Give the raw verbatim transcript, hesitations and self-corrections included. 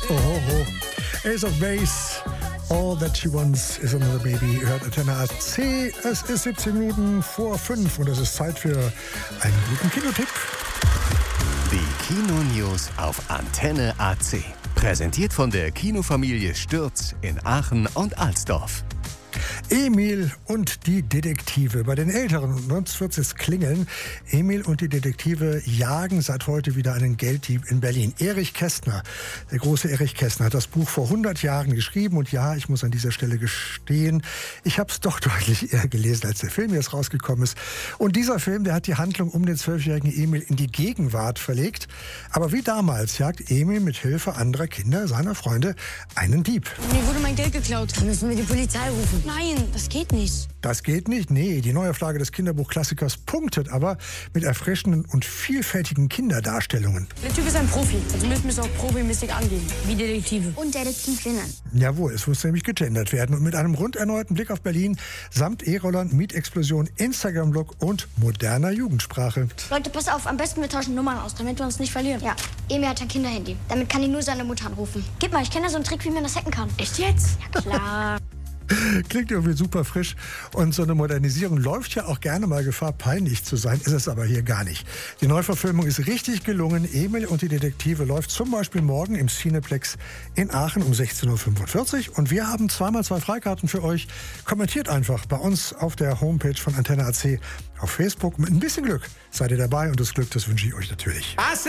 Oh, ho, ho. Ace of Base. All that she wants is another baby. Hört Antenne A C. Es ist siebzehn Minuten vor fünf und es ist Zeit für einen guten Kinotipp. Die Kino-News auf Antenne A C. Präsentiert von der Kinofamilie Stürz in Aachen und Alsdorf. Emil und die Detektive. Bei den Älteren, sonst wird es klingeln. Emil und die Detektive jagen seit heute wieder einen Gelddieb in Berlin. Erich Kästner, der große Erich Kästner, hat das Buch vor hundert Jahren geschrieben. Und ja, ich muss an dieser Stelle gestehen, ich habe es doch deutlich eher gelesen, als der Film jetzt rausgekommen ist. Und dieser Film, der hat die Handlung um den zwölfjährigen Emil in die Gegenwart verlegt. Aber wie damals jagt Emil mit Hilfe anderer Kinder, seiner Freunde, einen Dieb. Mir wurde mein Geld geklaut. Dann müssen wir die Polizei rufen. Nein, das geht nicht. Das geht nicht? Nee, die Neuauflage des Kinderbuchklassikers punktet aber mit erfrischenden und vielfältigen Kinderdarstellungen. Der Typ ist ein Profi, also müssen wir es auch profimäßig angehen, wie Detektive. Und Detektivinnen. Jawohl, es muss nämlich gegendert werden. Und mit einem rund erneuten Blick auf Berlin samt E-Rollern, Mietexplosion, Instagram-Blog und moderner Jugendsprache. Leute, pass auf, am besten wir tauschen Nummern aus, damit wir uns nicht verlieren. Ja, Emil hat ein Kinderhandy. Damit kann ich nur seine Mutter anrufen. Gib mal, ich kenne da so einen Trick, wie man das hacken kann. Echt jetzt? Ja, klar. Klingt irgendwie super frisch. Und so eine Modernisierung läuft ja auch gerne mal Gefahr, peinlich zu sein. Ist es aber hier gar nicht. Die Neuverfilmung ist richtig gelungen. Emil und die Detektive läuft zum Beispiel morgen im Cineplex in Aachen um sechzehn Uhr fünfundvierzig. Und wir haben zweimal zwei Freikarten für euch. Kommentiert einfach bei uns auf der Homepage von Antenne A C auf Facebook. Mit ein bisschen Glück seid ihr dabei. Und das Glück, das wünsche ich euch natürlich.